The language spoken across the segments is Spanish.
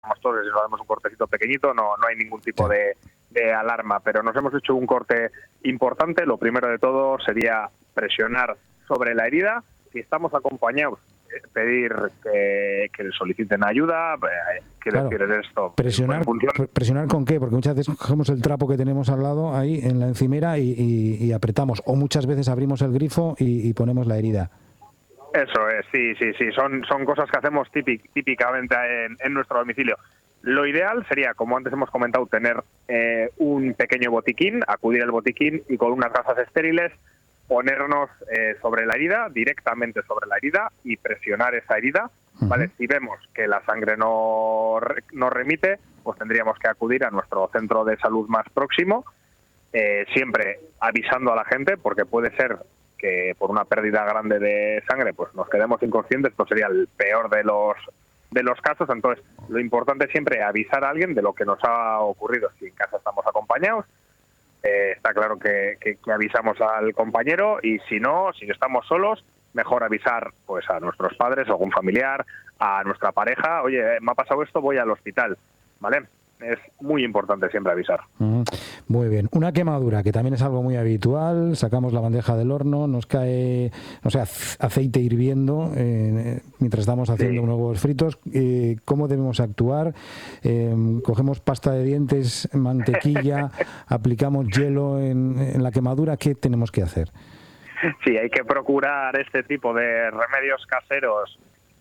todos, si nos damos un cortecito pequeñito, no hay ningún tipo de alarma, pero nos hemos hecho un corte importante. Lo primero de todo sería presionar sobre la herida. Si estamos acompañados, pedir que le soliciten ayuda. Quiero decir esto. ¿Presionar con qué? Porque muchas veces cogemos el trapo que tenemos al lado ahí en la encimera y apretamos, o muchas veces abrimos el grifo y ponemos la herida. Eso es, sí. Son cosas que hacemos típicamente en nuestro domicilio. Lo ideal sería, como antes hemos comentado, tener un pequeño botiquín, acudir al botiquín y con unas gasas estériles ponernos sobre la herida, directamente sobre la herida, y presionar esa herida. ¿Vale? Si vemos que la sangre no remite, pues tendríamos que acudir a nuestro centro de salud más próximo, siempre avisando a la gente, porque puede ser que por una pérdida grande de sangre pues nos quedemos inconscientes. Esto sería el peor de los casos. Entonces, lo importante es siempre avisar a alguien de lo que nos ha ocurrido. Si en casa estamos acompañados, está claro que avisamos al compañero, y si estamos solos, mejor avisar pues a nuestros padres o algún familiar, a nuestra pareja. Oye, me ha pasado esto, voy al hospital, ¿vale? Es muy importante siempre avisar. Muy bien. Una quemadura, que también es algo muy habitual. Sacamos la bandeja del horno, nos cae, aceite hirviendo mientras estamos haciendo unos huevos fritos. ¿Cómo debemos actuar? Cogemos pasta de dientes, mantequilla, aplicamos hielo en la quemadura. ¿Qué tenemos que hacer? Sí, hay que procurar este tipo de remedios caseros.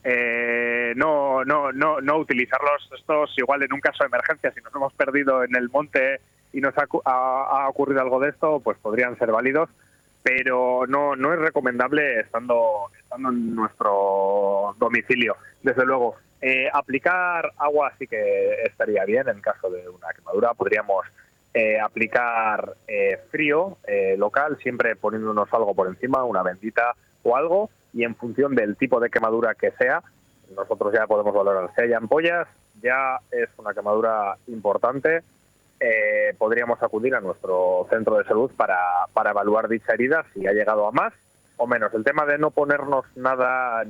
No utilizarlos estos igual en un caso de emergencia. Si nos hemos perdido en el monte y nos ha ocurrido algo de esto, pues podrían ser válidos, pero no es recomendable estando en nuestro domicilio. Desde luego, aplicar agua sí que estaría bien. En caso de una quemadura podríamos aplicar frío local, siempre poniéndonos algo por encima, una bendita o algo, y en función del tipo de quemadura que sea, nosotros ya podemos valorar. Si hay ampollas, ya es una quemadura importante. Podríamos acudir a nuestro centro de salud para evaluar dicha herida, si ha llegado a más o menos. El tema de no ponernos nada,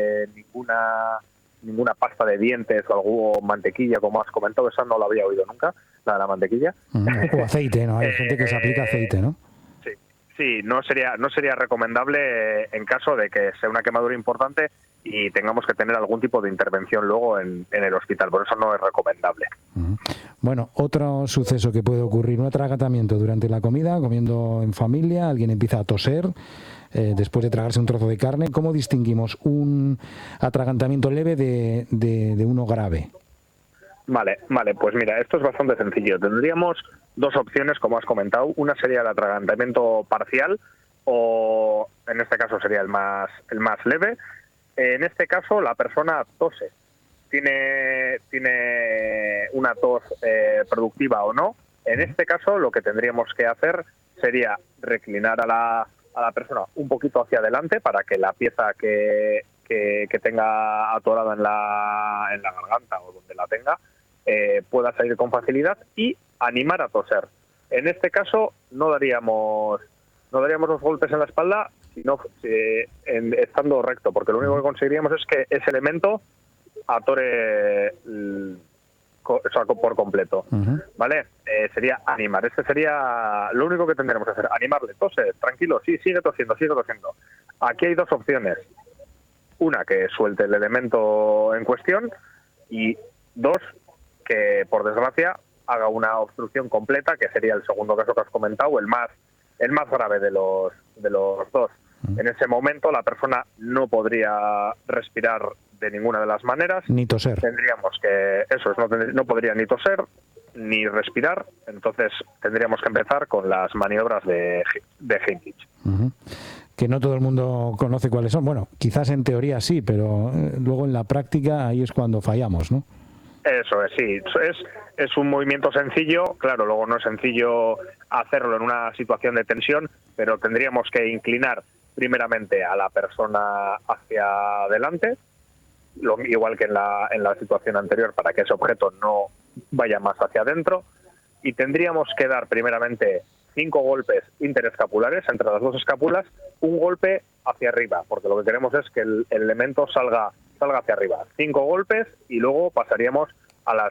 ninguna pasta de dientes o algo, mantequilla, como has comentado, esa no la había oído nunca, la de la mantequilla. O aceite, ¿no? Hay gente que se aplica aceite, ¿no? Sí, no sería recomendable en caso de que sea una quemadura importante y tengamos que tener algún tipo de intervención luego en el hospital. Por eso no es recomendable. Bueno, otro suceso que puede ocurrir, un atragantamiento durante la comida, comiendo en familia, alguien empieza a toser después de tragarse un trozo de carne. ¿Cómo distinguimos un atragantamiento leve de uno grave? Vale, pues mira, esto es bastante sencillo. Tendríamos dos opciones, como has comentado. Una sería el atragantamiento parcial, o en este caso sería el más leve. En este caso la persona tose, tiene una tos productiva o no. En este caso lo que tendríamos que hacer sería reclinar a la persona un poquito hacia adelante para que la pieza que tenga atorada en la garganta o donde la tenga pueda salir con facilidad, y animar a toser. En este caso no daríamos los golpes en la espalda, sino estando recto, porque lo único que conseguiríamos es que ese elemento atore por completo. ¿Vale? Sería animar. Este sería lo único que tendremos que hacer, animarle. Tose, tranquilo, sí, sigue tosiendo. Aquí hay dos opciones. Una, que suelte el elemento en cuestión, y dos, que por desgracia haga una obstrucción completa, que sería el segundo caso que has comentado, el más grave de los dos. En ese momento la persona no podría respirar de ninguna de las maneras, ni toser. Tendríamos que no podría ni toser ni respirar. Entonces tendríamos que empezar con las maniobras de Heimlich. Que no todo el mundo conoce cuáles son. Bueno, quizás en teoría sí, pero luego en la práctica ahí es cuando fallamos, ¿no? Eso es, sí. Es un movimiento sencillo. Claro, luego no es sencillo hacerlo en una situación de tensión, pero tendríamos que inclinar primeramente a la persona hacia adelante, igual que en la situación anterior, para que ese objeto no vaya más hacia adentro, y tendríamos que dar primeramente 5 golpes interescapulares entre las dos escápulas, un golpe hacia arriba, porque lo que queremos es que el elemento salga hacia arriba. 5 golpes, y luego pasaríamos a las